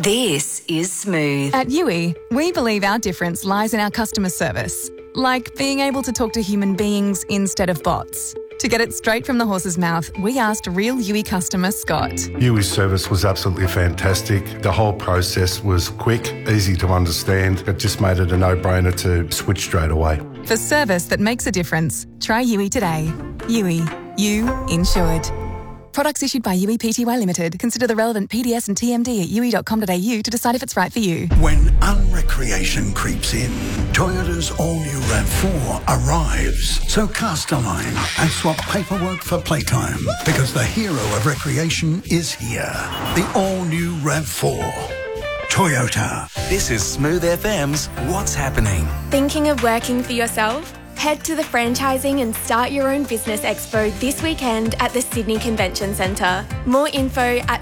This is Smooth. At Yui, we believe our difference lies in our customer service, like being able to talk to human beings instead of bots. To get it straight from the horse's mouth, we asked real Yui customer Scott. Yui's service was absolutely fantastic. The whole process was quick, easy to understand. It just made it a no-brainer to switch straight away. For service that makes a difference, try Yui today. Yui, you insured. Products issued by Yui Pty Limited. Consider the relevant PDS and TMD at yui.com.au to decide if it's right for you. When unrecreation creeps in, Toyota's all-new RAV4 arrives. So cast a line and swap paperwork for playtime, because the hero of recreation is here. The all-new RAV4. Toyota. This is Smooth FM's What's Happening. Thinking of working for yourself? Head to the Franchising and Start Your Own Business Expo this weekend at the Sydney Convention Centre. More info at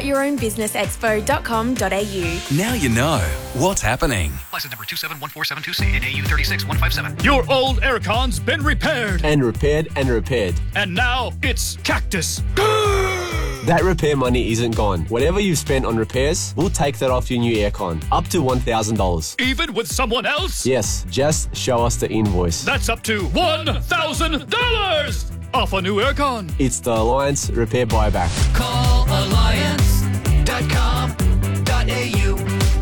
startyourownbusinessexpo.com.au. Now you know what's happening. License number 271472C and AU 36157. Your old aircon's been repaired. And repaired and repaired. And now it's Cactus. That repair money isn't gone. Whatever you've spent on repairs, we'll take that off your new aircon. Up to $1,000. Even with someone else? Yes, just show us the invoice. That's up to $1,000 off a new aircon. It's the Alliance Repair Buyback. Call alliance.com.au.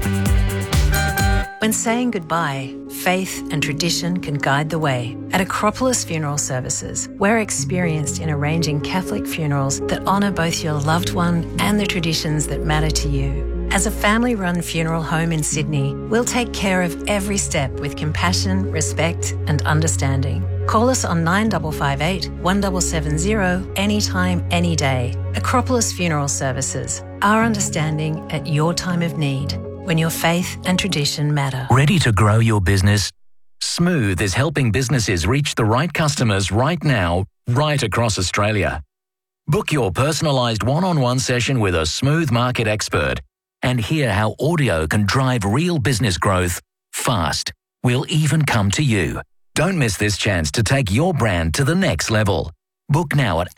When saying goodbye, faith and tradition can guide the way. At Acropolis Funeral Services, we're experienced in arranging Catholic funerals that honour both your loved one and the traditions that matter to you. As a family-run funeral home in Sydney, we'll take care of every step with compassion, respect and understanding. Call us on 9558 1770 anytime, any day. Acropolis Funeral Services, our understanding at your time of need. When your faith and tradition matter. Ready to grow your business? Smooth is helping businesses reach the right customers right now, right across Australia. Book your personalised one-on-one session with a Smooth market expert and hear how audio can drive real business growth fast. We'll even come to you. Don't miss this chance to take your brand to the next level. Book now at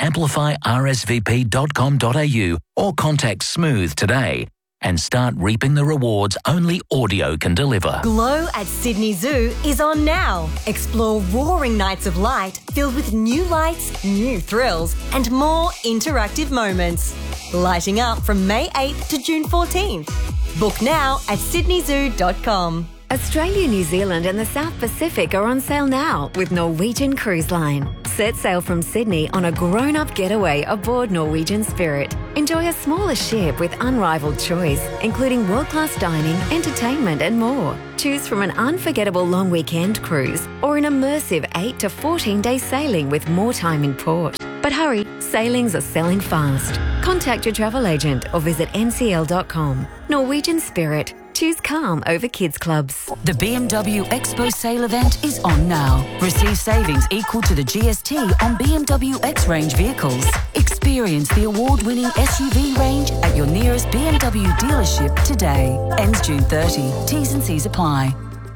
amplifyrsvp.com.au or contact Smooth today and start reaping the rewards only audio can deliver. Glow at Sydney Zoo is on now. Explore roaring nights of light filled with new lights, new thrills, and more interactive moments. Lighting up from May 8th to June 14th. Book now at sydneyzoo.com. Australia, New Zealand and the South Pacific are on sale now with Norwegian Cruise Line. Set sail from Sydney on a grown-up getaway aboard Norwegian Spirit. Enjoy a smaller ship with unrivaled choice, including world-class dining, entertainment and more. Choose from an unforgettable long weekend cruise or an immersive 8 to 14-day sailing with more time in port. But hurry, sailings are selling fast. Contact your travel agent or visit ncl.com. Norwegian Spirit. Choose calm over kids clubs. The BMW Expo sale event is on now. Receive savings equal to the GST on BMW X range vehicles. Experience the award-winning SUV range at your nearest BMW dealership today. Ends June 30. T's and C's apply.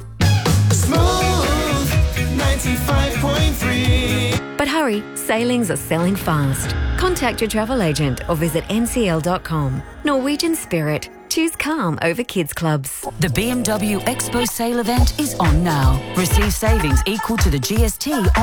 Smooth 95.3. But hurry, sailings are selling fast. Contact your travel agent or visit ncl.com. Norwegian Spirit. Choose calm over kids clubs. The BMW Expo sale event is on now. Receive savings equal to the GST on